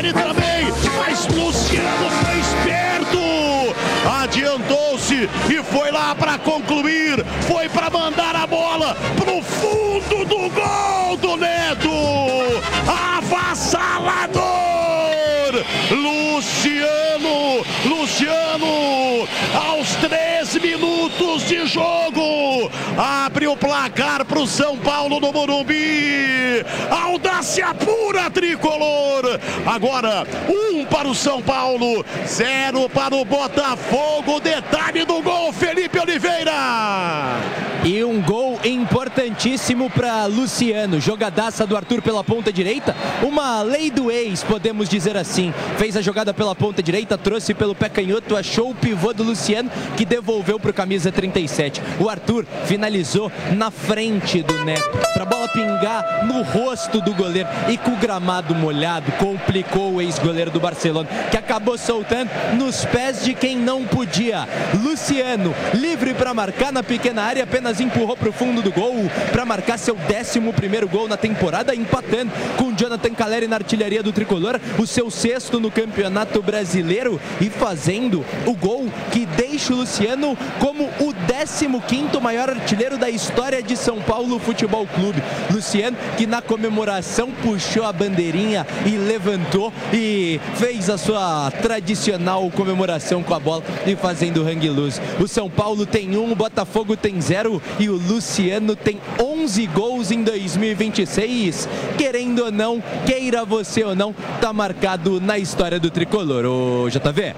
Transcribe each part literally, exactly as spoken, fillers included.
ele também, mas Luciano foi esperto, adiantou-se e foi lá para concluir, foi para mandar a bola pro fundo do gol do Neto, avassalador, Luciano, Luciano, aos três minutos de jogo, abre o placar para o São Paulo no Morumbi, audácia pura tricolor, agora um para o São Paulo, zero para o Botafogo, detalhe do gol, Felipe Oliveira. E um gol importantíssimo para Luciano, jogadaça do Arthur pela ponta direita, uma lei do ex, podemos dizer assim, fez a jogada pela ponta direita, trouxe pelo pé canhoto, achou o pivô do Luciano, que devolveu para o camisa trinta e sete. O Arthur finalizou na frente do Neto, para a bola pingar no rosto do goleiro, e com o gramado molhado, complicou o ex-goleiro do Barcelona, que acabou soltando nos pés de quem não podia. Luciano, livre para marcar na pequena área, apenas empurrou para o fundo do gol para marcar seu décimo primeiro gol na temporada, empatando com Jonathan Calleri na artilharia do tricolor, o seu sexto no Campeonato Brasileiro, e fazendo o gol que deixa o Luciano como o décimo quinto maior artilheiro da história de São Paulo Futebol Clube. Luciano, que na comemoração puxou a bandeirinha e levantou e fez a sua tradicional comemoração com a bola e fazendo hang loose. O São Paulo tem um, o Botafogo tem zero e o Luciano tem onze gols em dois mil e vinte e seis. Querendo ou não, queira você ou não, tá marcado na história do tricolor. Ô J V.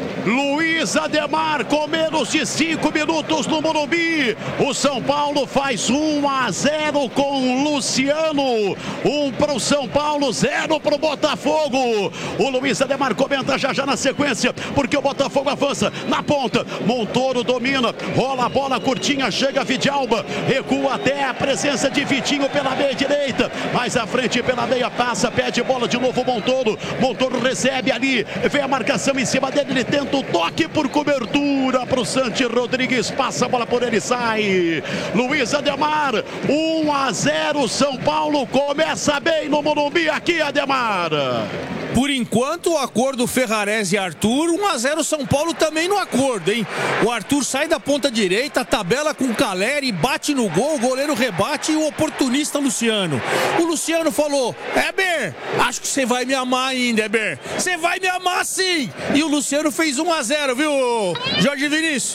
Luiz Ademar, com menos de cinco minutos no Morumbi, o São Paulo faz um a zero com Luciano, um para o São Paulo, zero para o Botafogo. O Luiz Ademar comenta já já na sequência, porque o Botafogo avança na ponta, Montoro domina, rola a bola curtinha, chega Vidalba, recua até a presença de Vitinho pela meia direita, mais à frente pela meia passa, pede bola de novo Montoro, Montoro recebe ali, vem a marcação em cima dele, ele tenta o toque por cobertura para o Santi Rodrigues, passa a bola por ele, sai Luiz Ademar, um a zero, São Paulo começa bem no Morumbi aqui, Ademar. Por enquanto, o acordo Ferrarese e Arthur, um a zero São Paulo também no acordo, hein? O Arthur sai da ponta direita, tabela com o Calleri, bate no gol, o goleiro rebate e o oportunista Luciano. O Luciano falou, Eber, acho que você vai me amar ainda, Eber. Você vai me amar sim! E o Luciano fez um a zero, viu, Jorge Vinícius?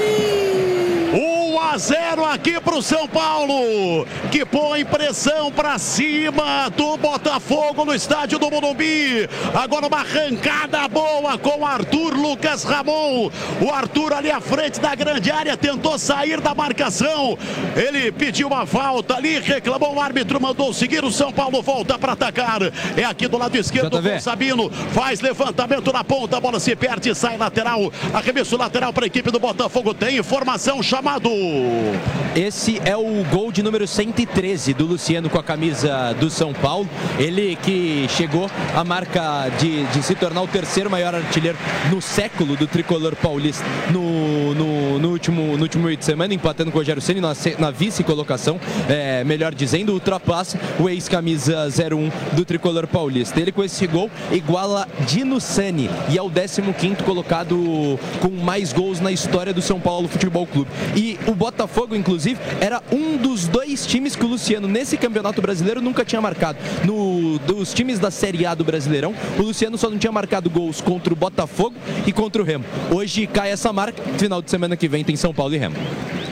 um a zero aqui para o São Paulo, que põe pressão para cima do Botafogo no estádio do Morumbi. Agora uma arrancada boa com Arthur Lucas Ramon. O Arthur ali à frente da grande área tentou sair da marcação. Ele pediu uma falta ali, reclamou, o árbitro mandou seguir. O São Paulo volta para atacar. É aqui do lado esquerdo com o Sabino. Faz levantamento na ponta, a bola se perde, sai lateral. Arremesso lateral para a equipe do Botafogo. Tem informação, chamado. Esse é o gol de número cento e treze do Luciano com a camisa do São Paulo. Ele que chegou à marca de, de se tornar o terceiro maior artilheiro no século do tricolor paulista no, no, no, último, no último meio de semana, empatando com o Rogério Ceni na, na vice-colocação, é, melhor dizendo, ultrapassa o ex-camisa zero um do tricolor paulista. Ele com esse gol iguala Dino Sani e é o décimo quinto colocado com mais gols na história do São Paulo Futebol Clube. E o Botafogo, inclusive, era um dos dois times que o Luciano, nesse campeonato brasileiro, nunca tinha marcado. No, dos times da Série A do Brasileirão, o Luciano só não tinha marcado gols contra o Botafogo e contra o Remo. Hoje cai essa marca, final de semana que vem tem São Paulo e Remo.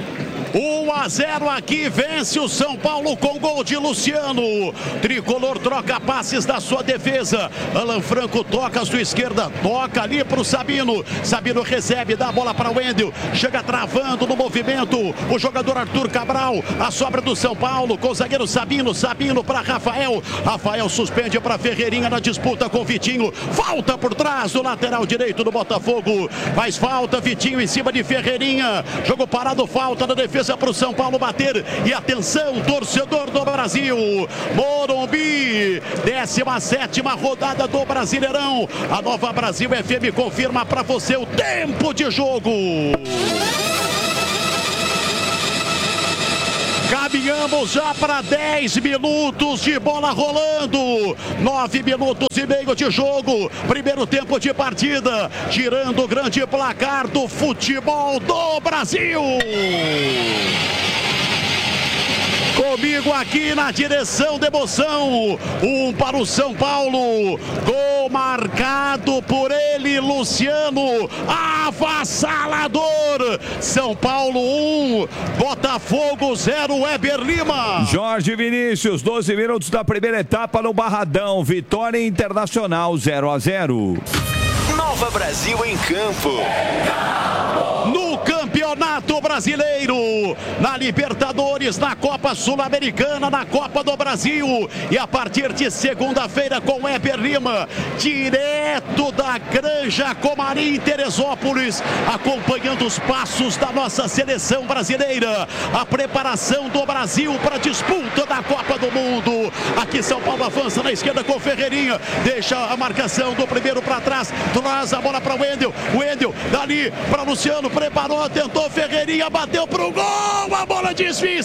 um a zero aqui, vence o São Paulo com gol de Luciano. Tricolor troca passes da sua defesa. Alan Franco toca a sua esquerda, toca ali para o Sabino. Sabino recebe, dá a bola para o Wendel. Chega travando no movimento o jogador Arthur Cabral. A sobra do São Paulo com o zagueiro Sabino. Sabino para Rafael. Rafael suspende para Ferreirinha na disputa com Vitinho. Falta por trás do lateral direito do Botafogo. Faz falta Vitinho em cima de Ferreirinha. Jogo parado, falta na defesa para o São Paulo bater. E atenção, torcedor do Brasil, Morumbi, décima sétima rodada do Brasileirão. A Nova Brasil F M confirma para você o tempo de jogo. Cabe Caminhamos já para dez minutos de bola rolando. nove minutos e meio de jogo. Primeiro tempo de partida. Tirando o grande placar do futebol do Brasil. Comigo aqui na direção de emoção, um para o São Paulo, gol marcado por ele, Luciano, avassalador. São Paulo um, Botafogo zero, Weber Lima. Jorge Vinícius, doze minutos da primeira etapa no Barradão, Vitória Internacional zero a zero. Nova Brasil em campo. No Campeonato Brasileiro, na Libertadores, na Copa Sul-Americana, na Copa do Brasil. E a partir de segunda-feira com Weber Lima, direto da Granja Comarim, Teresópolis, acompanhando os passos da nossa seleção brasileira. A preparação do Brasil para a disputa da Copa do Mundo. Aqui São Paulo avança na esquerda com Ferreirinha, deixa a marcação do primeiro para trás, traz a bola para o Wendel, Wendel dali para Luciano, preparou, tentou Ferreirinha, bateu pro gol, a bola desvia e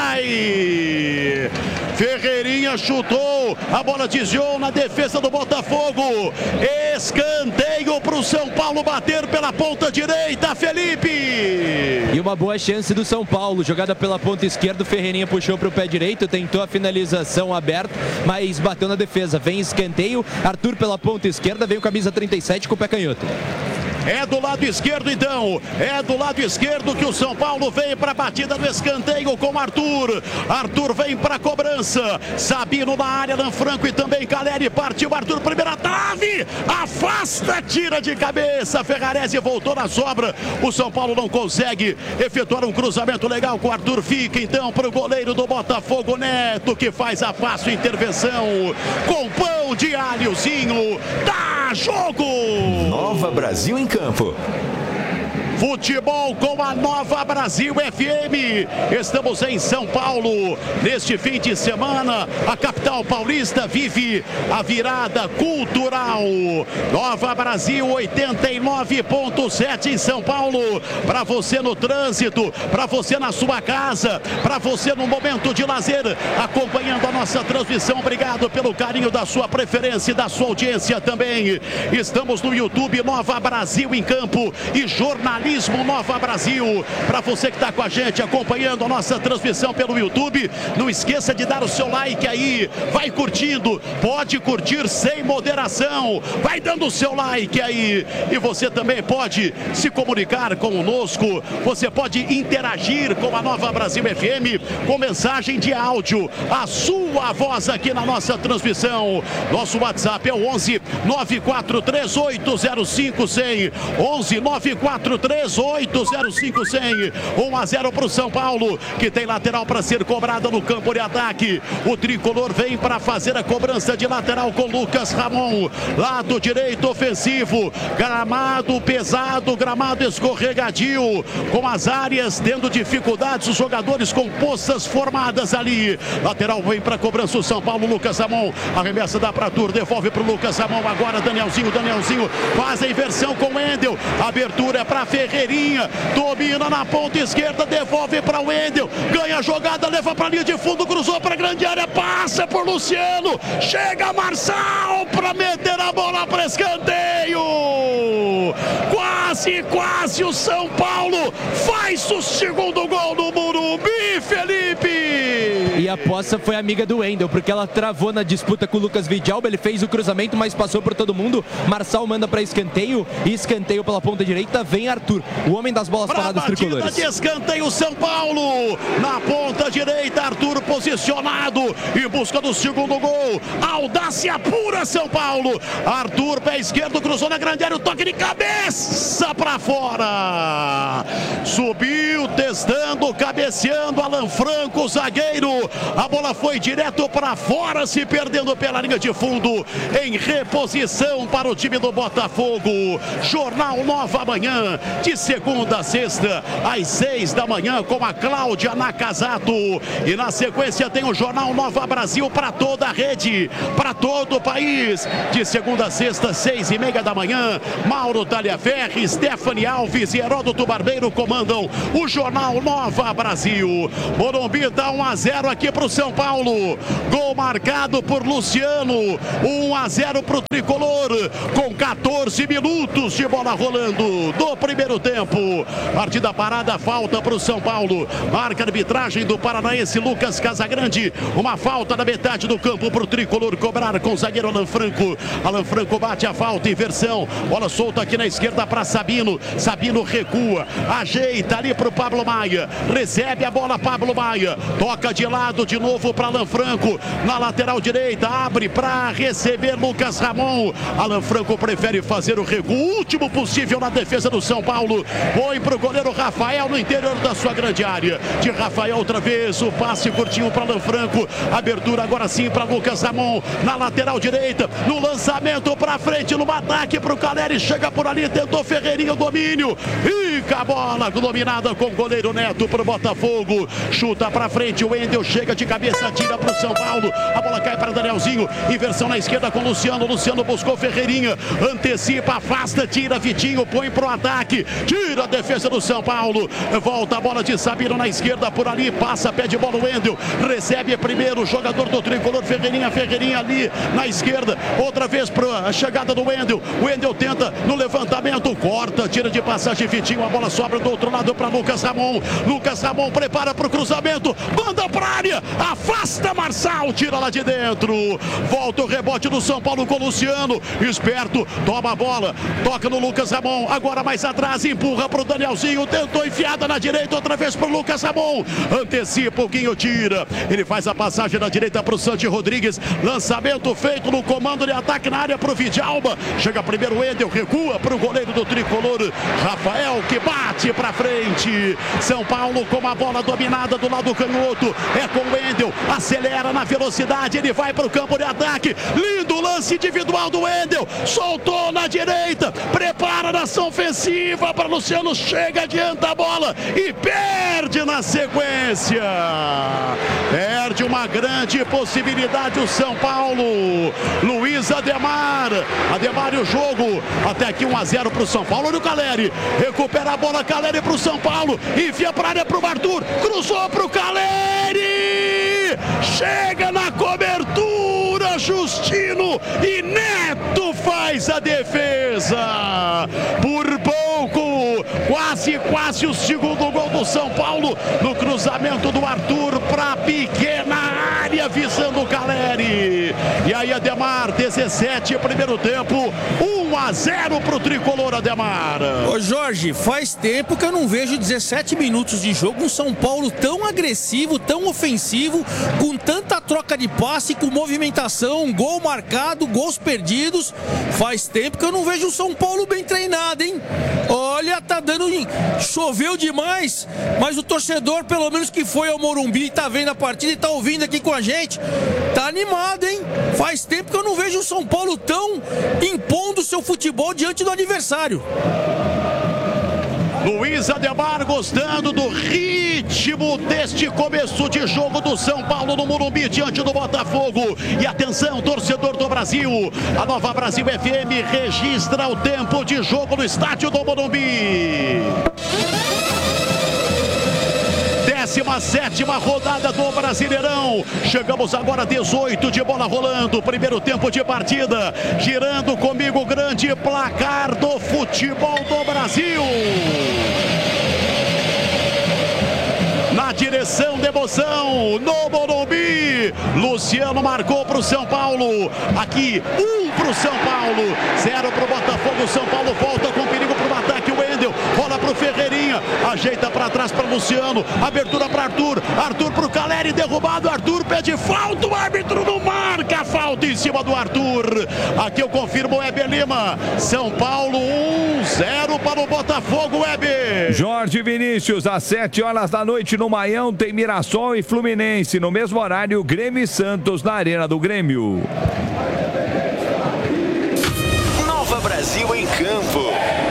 sai. Ferreirinha chutou, a bola desviou na defesa do Botafogo. Escanteio para o São Paulo bater pela ponta direita, Felipe. E uma boa chance do São Paulo, jogada pela ponta esquerda, o Ferreirinha puxou para o pé direito, tentou a finalização aberta, mas bateu na defesa. Vem escanteio, Arthur pela ponta esquerda, vem o camisa trinta e sete com o pé canhoto. É do lado esquerdo então, é do lado esquerdo que o São Paulo vem para a batida do escanteio com Arthur. Arthur vem para a cobrança, Sabino na área, Alan Franco e também Caleri, partiu Arthur, primeira trave, afasta, tira de cabeça, Ferrarese voltou na sobra, o São Paulo não consegue efetuar um cruzamento legal com o Arthur, fica então para o goleiro do Botafogo, Neto, que faz a fácil intervenção, com pão de alhozinho, dá jogo! Nova Brasil em campo. Futebol com a Nova Brasil F M. Estamos em São Paulo. Neste fim de semana, a capital paulista vive a virada cultural. Nova Brasil oitenta e nove ponto sete em São Paulo. Para você no trânsito, para você na sua casa, para você no momento de lazer, acompanhando a nossa transmissão. Obrigado pelo carinho da sua preferência e da sua audiência também. Estamos no YouTube Nova Brasil em Campo e jornalismo Nova Brasil. Para você que está com a gente acompanhando a nossa transmissão pelo YouTube, não esqueça de dar o seu like aí, vai curtindo, pode curtir sem moderação, vai dando o seu like aí, e você também pode se comunicar conosco, você pode interagir com a Nova Brasil F M com mensagem de áudio, a sua voz aqui na nossa transmissão. Nosso WhatsApp é o onze nove quatro três oito zero cinco cem, onze nove quatro três oito zero cinco cem. um a zero para o São Paulo, que tem lateral para ser cobrada no campo de ataque. O tricolor vem para fazer a cobrança de lateral com Lucas Ramon, lado direito ofensivo, gramado pesado, gramado escorregadio, com as áreas tendo dificuldades, os jogadores com poças formadas ali. Lateral vem para a cobrança o São Paulo, Lucas Ramon, arremessa da para Arthur, devolve para o Lucas Ramon, agora Danielzinho, Danielzinho faz a inversão com o Wendel, abertura é para Ferreirinha, domina na ponta esquerda, devolve para o Wendel, ganha a jogada, leva para a linha de fundo, cruzou para a grande área, passa por Luciano, chega Marçal para meter a bola para escanteio, quase, quase o São Paulo faz o segundo gol no Morumbi, Felipe! E a poça foi amiga do Wendel, porque ela travou na disputa com o Lucas Vidalba, ele fez o cruzamento, mas passou por todo mundo, Marçal manda para escanteio, e escanteio pela ponta direita, vem Arthur, o homem das bolas pra paradas tricolores. De escanteio São Paulo, na ponta direita, Arthur posicionado, em busca do segundo gol, audácia pura São Paulo, Arthur, pé esquerdo, cruzou na grande área, o toque de cabeça para fora, subiu, testando, cabeceando, Alan Franco, zagueiro, A bola foi direto para fora, se perdendo pela linha de fundo. Em reposição para o time do Botafogo. Jornal Nova Manhã, de segunda a sexta, às seis da manhã, com a Cláudia Nakazato. E na sequência tem o Jornal Nova Brasil para toda a rede, para todo o país. De segunda a sexta, seis e meia da manhã, Mauro Taliaferri, Stephanie Alves e Heródoto Barbeiro comandam o Jornal Nova Brasil. Morumbi dá um a zero aqui para o São Paulo. Gol marcado por Luciano. um a zero para o Tricolor, com quatorze minutos de bola rolando do primeiro tempo. Partida parada, falta para o São Paulo. Marca a arbitragem do paranaense Lucas Casagrande. Uma falta na metade do campo para o Tricolor cobrar com o zagueiro Alan Franco. Alan Franco bate a falta, inversão. Bola solta aqui na esquerda para Sabino. Sabino recua, ajeita ali para o Pablo Maia. Recebe a bola Pablo Maia. Toca de lado de novo para Alan Franco. Na lateral direita, abre para receber Lucas Ramon. Alan Franco prefere fazer o recuo último possível na defesa do São Paulo. Põe para o goleiro Rafael no interior da sua grande área. De Rafael outra vez, o passe curtinho para Alan Franco. Abertura agora sim para Lucas Ramon. Na lateral direita, no lançamento para frente, no ataque para o Caleri. Chega por ali, tentou Ferreirinha o domínio. Fica a bola dominada com o goleiro Neto para o Botafogo. Chuta para frente, o Wendel chega de cabeça, tira para o São Paulo. A bola cai para Danielzinho. Inversão na esquerda com Luciano. Luciano buscou Ferreirinha. Antecipa, afasta, tira Vitinho, põe para o ataque. Tira a defesa do São Paulo. Volta a bola de Sabino na esquerda por ali. Passa, pede bola o Wendel. Recebe primeiro o jogador do Tricolor. Ferreirinha, Ferreirinha ali na esquerda. Outra vez para a chegada do Wendel. O Wendel tenta no levantamento. Corta, tira de passagem Vitinho. A bola sobra do outro lado para Lucas Ramon. Lucas Ramon prepara para o cruzamento. Manda para a área. Afasta Marçal. Tira lá de dentro. Volta o rebote do São Paulo com o Luciano. Esperto. Toma a bola. Toca no Lucas Ramon. Agora mais atrás. Empurra para o Danielzinho. Tentou enfiada na direita. Outra vez para o Lucas Ramon. Antecipa o Guinho. Tira. Ele faz a passagem na direita para o Santi Rodrigues. Lançamento feito no comando de ataque na área para o Vidalba. Chega primeiro o Wendel. Recua para o goleiro do Tricolor. Rafael que bate para frente. São Paulo com a bola dominada do lado canhoto. É com o Wendel. Acelera na velocidade. Ele vai para o campo de ataque. Lindo lance individual do Wendel. Soltou na direita. Prepara a nação ofensiva para Luciano. Chega, adianta a bola e perde na sequência. Perde uma grande possibilidade o São Paulo. Luiz Ademar. Ademar e o jogo. Até aqui um a zero para o São Paulo. Olha o Caleri. Recupera a bola. Caleri para o São Paulo. Enfia para a área para o Arthur. Cruzou para o Caleri. Chega na cobertura. Justino e Neto faz a defesa. Por pouco. Quase, quase o segundo gol do São Paulo. No cruzamento do Arthur para a pequena área, visando o Caleri. E aí Ademar, dezessete, primeiro tempo, um a zero para o Tricolor, Ademar. Ô Jorge, faz tempo que eu não vejo dezessete minutos de jogo um São Paulo tão agressivo, tão ofensivo, com tanta troca de passe, com movimentação, gol marcado, gols perdidos. Faz tempo que eu não vejo um São Paulo bem treinado, hein? Olha, tá dando... Choveu demais, mas o torcedor, pelo menos que foi ao Morumbi, tá vendo a partida e tá ouvindo aqui com a gente, tá animado, hein? Faz tempo que eu não vejo o São Paulo tão impondo seu futebol diante do adversário. Luiz Ademar gostando do ritmo deste começo de jogo do São Paulo no Morumbi diante do Botafogo. E atenção, torcedor do Brasil, a Nova Brasil F M registra o tempo de jogo no estádio do Morumbi. décima sétima rodada do Brasileirão. Chegamos agora a dezoito de bola rolando. Primeiro tempo de partida. Girando comigo o grande placar do futebol do Brasil. Na direção de emoção, no Morumbi, Luciano marcou para o São Paulo. Aqui, um para o São Paulo, zero para o Botafogo. São Paulo volta com perigo para o ataque. O Wendel rola para o Ferreirinha. linha, ajeita para trás para Luciano, abertura para Arthur, Arthur pro Caleri, derrubado, Arthur pede falta, o árbitro não marca a falta em cima do Arthur. Aqui eu confirmo o Weber Lima, São Paulo um zero para o Botafogo, Weber. Jorge Vinícius, às sete horas da noite no Maião tem Mirassol e Fluminense, no mesmo horário Grêmio e Santos na Arena do Grêmio. Nova Brasil em campo.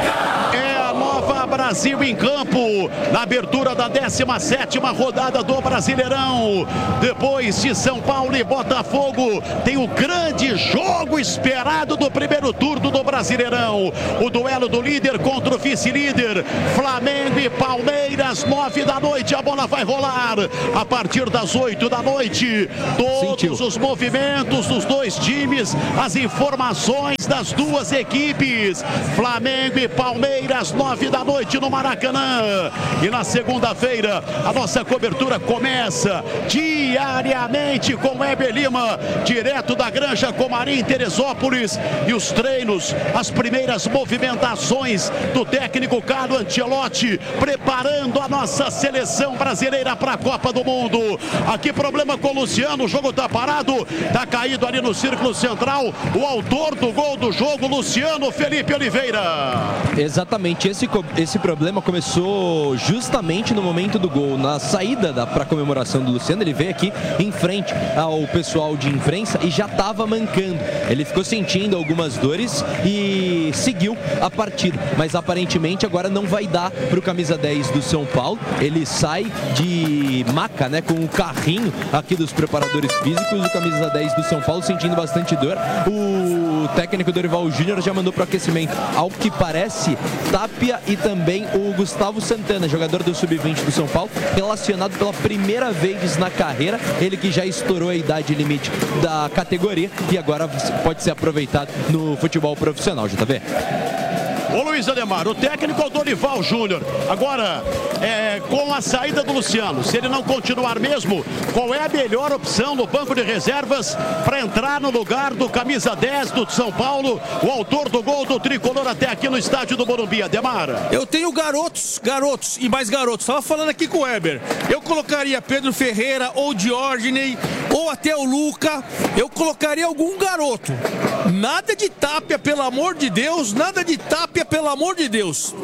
Brasil em campo, na abertura da décima sétima rodada do Brasileirão. Depois de São Paulo e Botafogo, tem o grande jogo esperado do primeiro turno do Brasileirão. O duelo do líder contra o vice-líder, Flamengo e Palmeiras, nove da noite. A bola vai rolar a partir das oito da noite. Todos Sentiu. os movimentos dos dois times, as informações das duas equipes. Flamengo e Palmeiras, nove da noite no Maracanã. E na segunda-feira a nossa cobertura começa diariamente com Weber Lima, direto da Granja Comarim, Teresópolis, e os treinos, as primeiras movimentações do técnico Carlo Ancelotti, preparando a nossa seleção brasileira para a Copa do Mundo. Aqui problema com o Luciano, o jogo tá parado, tá caído ali no círculo central, o autor do gol do jogo, Luciano Felipe Oliveira. Exatamente, esse, esse problema começou justamente no momento do gol, na saída para a comemoração do Luciano. Ele veio aqui em frente ao pessoal de imprensa e já estava mancando. Ele ficou sentindo algumas dores e seguiu a partida, mas aparentemente agora não vai dar para o camisa dez do São Paulo. Ele sai de maca, né, com o carrinho aqui dos preparadores físicos. O camisa dez do São Paulo sentindo bastante dor. O técnico Dorival Júnior já mandou para o aquecimento, ao que parece, Tapia e também o Gustavo Santana, jogador do sub vinte do São Paulo, relacionado pela primeira vez na carreira. Ele que já estourou a idade limite da categoria e agora pode ser aproveitado no futebol profissional, J V. Ô Luiz Ademar, o técnico é o Dorival Júnior. Agora, é, com a saída do Luciano, se ele não continuar mesmo, qual é a melhor opção no banco de reservas para entrar no lugar do camisa dez do São Paulo, o autor do gol do tricolor até aqui no estádio do Morumbi, Ademar? Eu tenho garotos, garotos e mais garotos. Estava falando aqui com o Weber. Eu colocaria Pedro Ferreira ou Diógenes ou até o Luca. Eu colocaria algum garoto. Nada de Tapia, pelo amor de Deus. Nada de Tapia, pelo amor de Deus.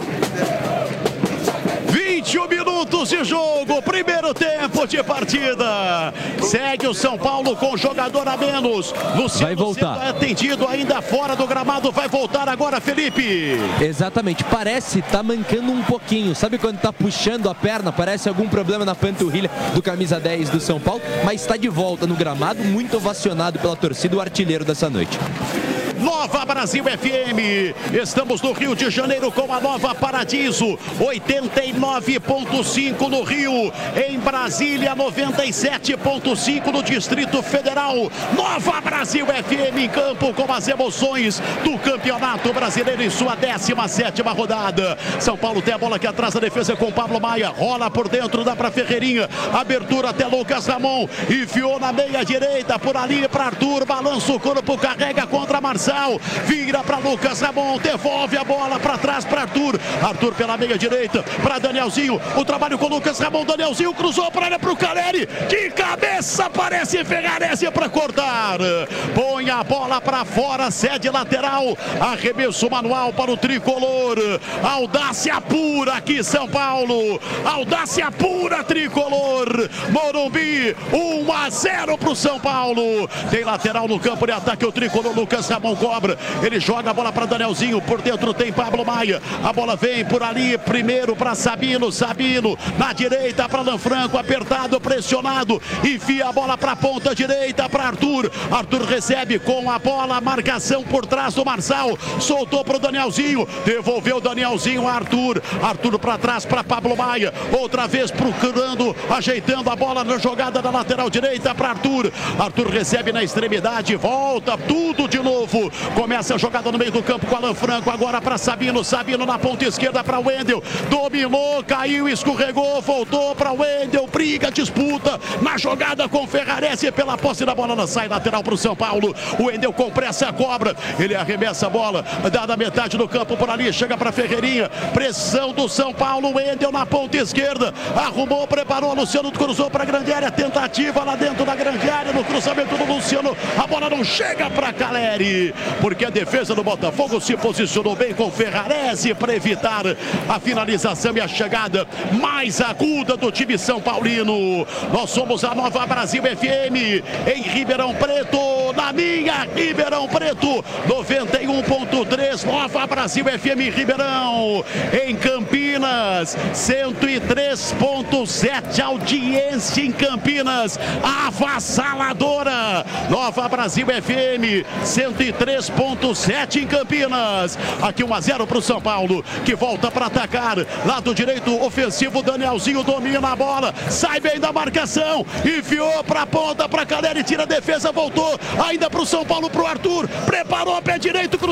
vinte e um minutos de jogo, primeiro tempo de partida. Segue o São Paulo com jogador a menos. Luciano vai voltar. Sendo atendido ainda fora do gramado. Vai voltar agora, Felipe. Exatamente, parece tá mancando um pouquinho. Sabe quando tá puxando a perna? Parece algum problema na panturrilha do camisa dez do São Paulo, mas está de volta no gramado, muito ovacionado pela torcida, o artilheiro dessa noite. Nova Brasil F M, estamos no Rio de Janeiro com a Nova Paradiso, oitenta e nove ponto cinco no Rio, em Brasília noventa e sete ponto cinco no Distrito Federal. Nova Brasil F M em campo com as emoções do Campeonato Brasileiro em sua décima sétima rodada. São Paulo tem a bola aqui atrás da defesa com Pablo Maia, rola por dentro, dá para Ferreirinha, abertura até Lucas Ramon, enfiou na meia direita, por ali para Arthur, balança o corpo, carrega contra Marcelo, vira para Lucas Ramon, devolve a bola para trás para Arthur, Arthur pela meia direita para Danielzinho, o trabalho com Lucas Ramon, Danielzinho cruzou para área para o Caleri, de cabeça aparece Ferrarese para cortar, põe a bola para fora, cede lateral, arremesso manual para o tricolor, audácia pura aqui São Paulo, audácia pura tricolor, Morumbi, um a zero para o São Paulo, tem lateral no campo de ataque, o tricolor Lucas Ramon cobra, ele joga a bola para Danielzinho, por dentro tem Pablo Maia, a bola vem por ali, primeiro para Sabino, Sabino, na direita para Lanfranco, apertado, pressionado, enfia a bola para a ponta direita para Arthur, Arthur recebe com a bola, marcação por trás do Marçal, soltou para o Danielzinho, devolveu o Danielzinho a Arthur, Arthur para trás para Pablo Maia, outra vez procurando, ajeitando a bola na jogada da lateral direita para Arthur, Arthur recebe na extremidade, volta, tudo de novo, Paulo. Começa a jogada no meio do campo com Alan Franco, agora para Sabino, Sabino na ponta esquerda para Wendel, dominou, caiu, escorregou, voltou para Wendel, briga, disputa na jogada com Ferrarese pela posse da bola, sai lateral para o São Paulo. O Wendel com pressa, cobra, ele arremessa a bola, dá da metade do campo por ali, chega para Ferreirinha, pressão do São Paulo, Wendel na ponta esquerda, arrumou, preparou, Luciano cruzou para a grande área, tentativa lá dentro da grande área, no cruzamento do Luciano, a bola não chega para Caleri, porque a defesa do Botafogo se posicionou bem com Ferrarese para evitar a finalização e a chegada mais aguda do time São Paulino. Nós somos a Nova Brasil F M em Ribeirão Preto, na minha Ribeirão Preto, noventa e um ponto três, Nova Brasil F M Ribeirão, em Campinas, cento e três ponto sete, audiência em Campinas, avassaladora, Nova Brasil F M, cento e três ponto sete em Campinas, aqui um a zero para o São Paulo, que volta para atacar, lado direito ofensivo, Danielzinho domina a bola, sai bem da marcação, enfiou para a ponta, para Caleri, tira a defesa, voltou, ainda para o São Paulo, para o Arthur, preparou, pé direito,